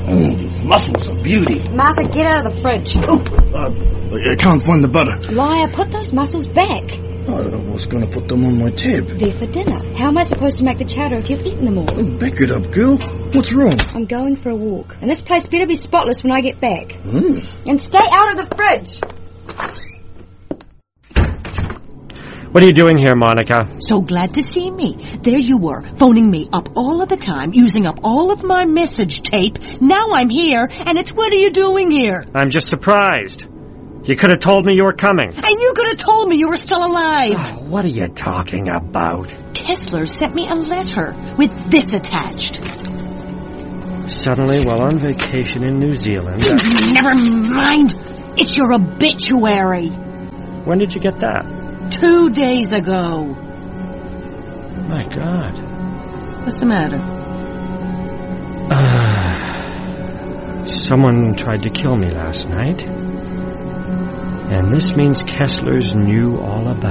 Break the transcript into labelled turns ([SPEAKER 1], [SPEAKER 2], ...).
[SPEAKER 1] Oh, these mussels are beauty.
[SPEAKER 2] Martha, get out of the fridge.
[SPEAKER 1] I can't find the butter.
[SPEAKER 2] Liar, put those mussels back.
[SPEAKER 1] I was going to put them on my tab.
[SPEAKER 2] They're for dinner. How am I supposed to make the chowder if you've eaten them all?
[SPEAKER 1] Back it up, girl. What's wrong?
[SPEAKER 2] I'm going for a walk, and this place better be spotless when I get back.
[SPEAKER 1] Mm.
[SPEAKER 2] And stay out of the fridge!
[SPEAKER 3] What are you doing here, Monica?
[SPEAKER 4] So glad to see me. There you were, phoning me up all of the time, using up all of my message tape. Now I'm here, and it's what are you doing here?
[SPEAKER 3] I'm just surprised. You could have told me you were coming.
[SPEAKER 4] And you could have told me you were still alive.
[SPEAKER 3] Oh, what are you talking about?
[SPEAKER 4] Kessler sent me a letter with this attached.
[SPEAKER 3] Suddenly, while on vacation in New Zealand...
[SPEAKER 4] Never mind. It's your obituary.
[SPEAKER 3] When did you get that?
[SPEAKER 4] 2 days ago.
[SPEAKER 3] My God.
[SPEAKER 4] What's the matter?
[SPEAKER 3] Someone tried to kill me last night. And this means Kessler's knew all about it.